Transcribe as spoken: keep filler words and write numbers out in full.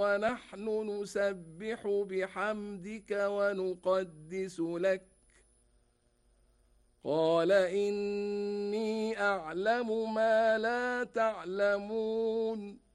ونحن نسبح بحمدك ونقدس لك قال إني أعلم ما لا تعلمون